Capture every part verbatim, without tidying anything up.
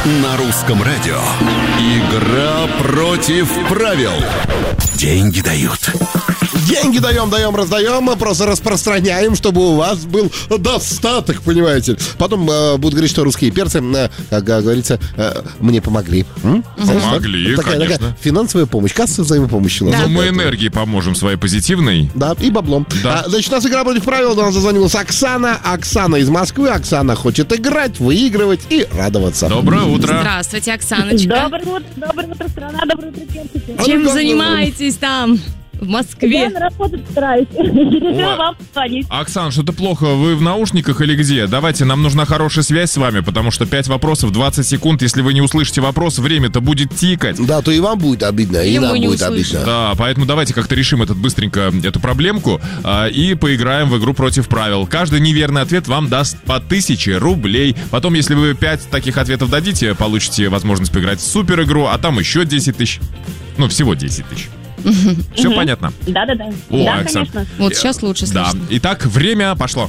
На русском радио. Игра против правил. Деньги дают. Деньги даем, даем, раздаем, мы просто распространяем, чтобы у вас был достаток, понимаете. Потом э, будут говорить, что русские перцы, э, как говорится, э, мне помогли. М? Помогли, такая, конечно. Такая финансовая помощь, касса взаимопомощи. Да. Ну, мы энергией поможем своей позитивной. Да, и баблом. Да. А, значит, у нас игра против правил, до нас зазвонилась Оксана. Оксана из Москвы. Оксана хочет играть, выигрывать и радоваться. Доброе утро. Здравствуйте, Оксаночка. Доброе утро, доброе утро, страна, доброе утро, перцы. Чем ну, как занимаетесь там, в Москве? Я на работу стараюсь. Решила вам позвонить. Оксан, что-то плохо. Вы в наушниках или где? Давайте, нам нужна хорошая связь с вами, потому что пять вопросов, двадцать секунд. Если вы не услышите вопрос, время-то будет тикать. Да, то и вам будет обидно, и, И мы нам не будет услышим. обидно. Да, поэтому давайте как-то решим этот быстренько, эту проблемку, а, и поиграем в игру против правил. Каждый неверный ответ вам даст по тысяче рублей. Потом, если вы пять таких ответов дадите, получите возможность поиграть в супер игру, а там еще десять тысяч. Ну, всего десять тысяч. Все понятно? Да-да-да. О, Да, Оксан. конечно. Вот сейчас лучше Да. слышно. Итак, время пошло.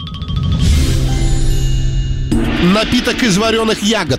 Напиток из вареных ягод.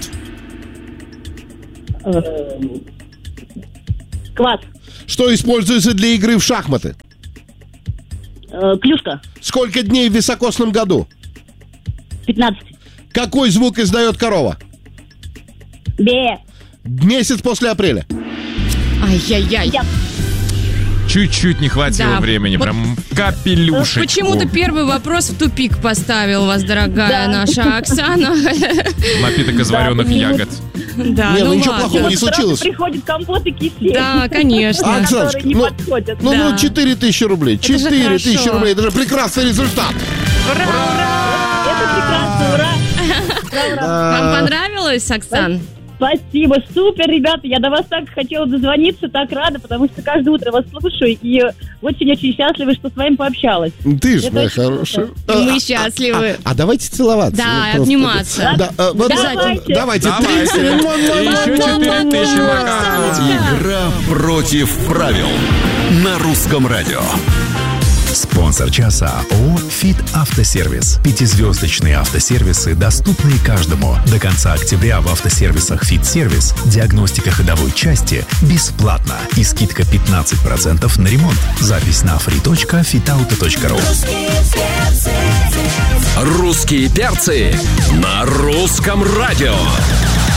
Квас. Что используется для игры в шахматы? Э, Клюшка. Сколько дней в високосном году? пятнадцать. Какой звук издает корова? Бе. Месяц после апреля. Ай-яй-яй. Я. Чуть-чуть не хватило Да. времени, Вот прям капелюшечку. Почему-то первый вопрос в тупик поставил вас, дорогая Да. наша Оксана. Напиток из Да, вареных ну, ягод. Да, Не, ну ну ничего ладно. плохого не Сразу случилось. приходит компот и кисель. Да, конечно. Оксаночка, которые не ну, подходят. ну, Да. ну, четыре тысячи рублей. же четыре тысячи хорошо. рублей. Это же прекрасный результат. Ура, ура! Это прекрасно, ура. Ура, ура. Вам понравилось, Оксан? Спасибо, супер, ребята. Я до вас так хотела дозвониться, так рада, потому что каждое утро вас слушаю и очень-очень счастлива, что с вами пообщалась. Ты ж Это моя очень хорошая. И А, мы а, счастливы. А, а давайте целоваться. Да, Ну, просто- обниматься. Да, а, вот, Давайте. Давайте. Давайте. тридцать. Еще четыре тысячи пока. Игра против правил. На русском радио. Спонсор часа ООО «Фит Автосервис». Пятизвездочные автосервисы, доступные каждому. До конца октября в автосервисах «Фит Сервис» диагностика ходовой части бесплатна и скидка пятнадцать процентов на ремонт. Запись на фри точка фитауто точка ру. Русские перцы на русском радио.